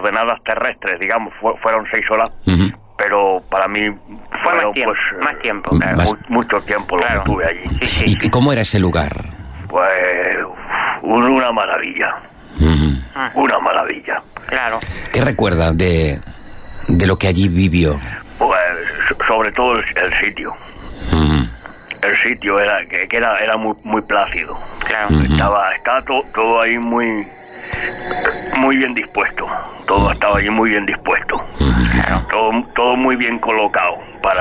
coordenadas terrestres, digamos, fueron 6 horas, pero para mí fueron más tiempo, claro. Mucho tiempo lo que estuve allí. Sí. ¿Y cómo era ese lugar? Pues una maravilla. Una maravilla. Claro. ¿Qué recuerda de lo que allí vivió? Pues sobre todo el sitio. El sitio era muy plácido. Claro. Estaba todo ahí muy bien dispuesto. Todo estaba allí muy bien dispuesto. Claro. Todo muy bien colocado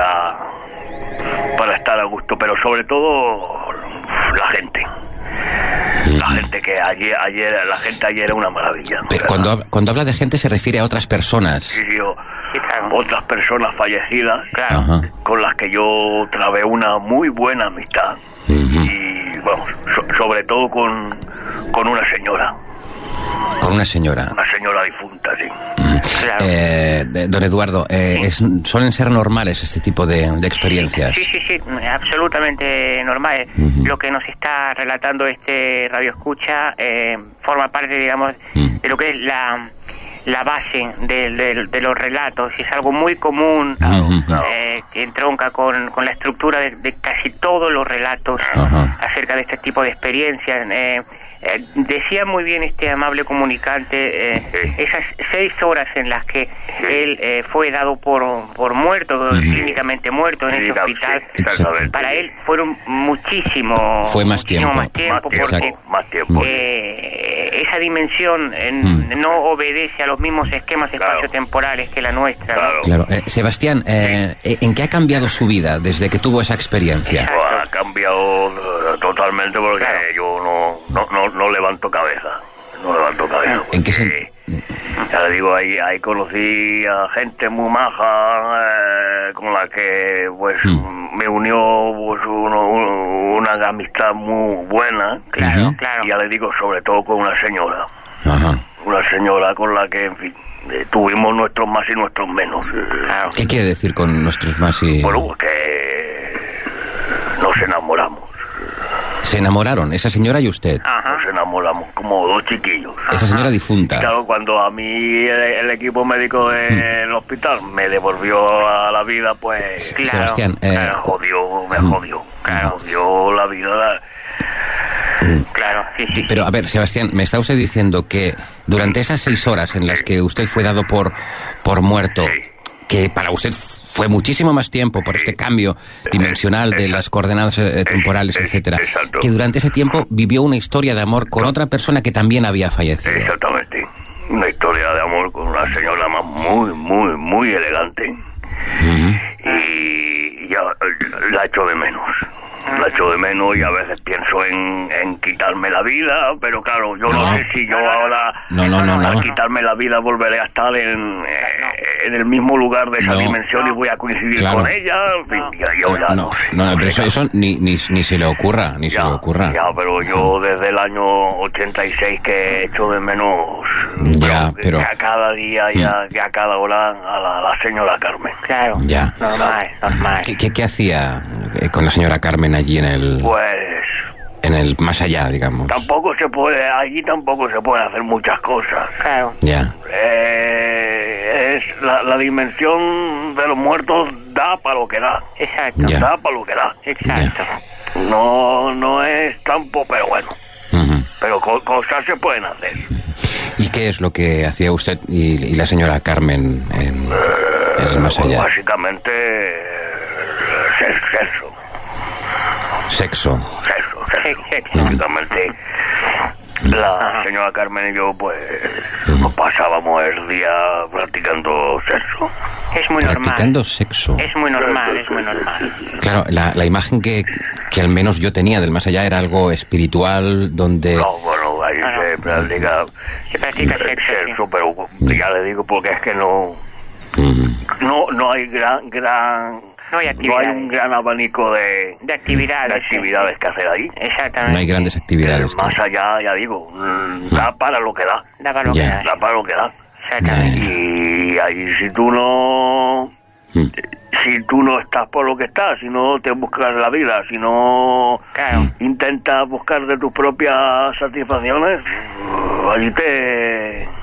para estar a gusto, pero sobre todo la gente. La gente que la gente ayer era una maravilla. Pero cuando habla de gente se refiere a otras personas. Sí, otras personas fallecidas, con las que yo trabé una muy buena amistad. Y vamos, sobre todo con una señora. Con una señora. Una señora difunta, sí. Claro. Don Eduardo, ¿suelen ser normales este tipo de experiencias? Sí, absolutamente normales. Lo que nos está relatando este radioescucha forma parte, digamos, de lo que es la base de los relatos. Es algo muy común, que entronca con la estructura de casi todos los relatos acerca de este tipo de experiencias. Decía muy bien este amable comunicante, esas 6 horas en las que él fue dado por muerto, clínicamente muerto en ese hospital, para él fueron muchísimo tiempo, porque esa dimensión no obedece a los mismos esquemas espaciotemporales que la nuestra. Claro. Sebastián, ¿en qué ha cambiado su vida desde que tuvo esa experiencia? Ha cambiado totalmente, porque yo no levanto cabeza. ¿En qué sentido? Ya le digo, ahí conocí a gente muy maja, con la que pues me unió pues una amistad muy buena. Claro. Y ya le digo, sobre todo con una señora. Una señora con la que, en fin, tuvimos nuestros más y nuestros menos. ¿Qué quiere decir con nuestros más y...? Bueno, pues que nos enamoramos. ¿Se enamoraron, esa señora y usted? Nos enamoramos como 2 chiquillos. Esa señora difunta. Claro, cuando a mí el equipo médico del hospital me devolvió a la vida, pues... Sebastián, me jodió la vida. Claro, sí. Pero a ver, Sebastián, me está usted diciendo que durante esas 6 horas en las que usted fue dado por muerto, que para usted fue muchísimo más tiempo por este cambio dimensional de las coordenadas temporales, etcétera, que durante ese tiempo vivió una historia de amor con otra persona que también había fallecido. Exactamente. Una historia de amor con una señora más muy elegante. Y ya la echo de menos. Y a veces pienso en quitarme la vida, pero claro, yo no sé si yo ahora al quitarme la vida volveré a estar en el mismo lugar de esa dimensión y voy a coincidir con ella. En fin, yo ya no sé. Pero eso ni se le ocurra, Ya, pero yo desde el año 86 que echo de menos pero a cada día y a cada hora a la señora Carmen. Claro. Ya. Normal. ¿Qué hacía con la señora Carmen allí en el más allá, digamos? Allí tampoco se puede hacer muchas cosas. Claro. Ya. Es la dimensión de los muertos da para lo que da. Exacto. Ya. Da para lo que da. Exacto. No es campo, pero bueno. Pero cosas se pueden hacer. ¿Y qué es lo que hacía usted y la señora Carmen en el más allá? Básicamente sexo. Básicamente la señora Carmen y yo pues pasábamos el día practicando sexo. Es muy normal. Practicando sexo. Es muy normal. Claro, la imagen que al menos yo tenía del más allá era algo espiritual, donde... No, bueno, ahí se practica sexo, pero ya le digo, porque es que no hay no hay un gran abanico de actividades que hacer ahí. Exactamente. No hay grandes actividades. Más allá, ya digo, da para lo que da. Da para lo que da. Da para lo que da. Exactamente. Y ahí si tú no estás por lo que estás, si no te buscas la vida, si no intentas buscar de tus propias satisfacciones, allí te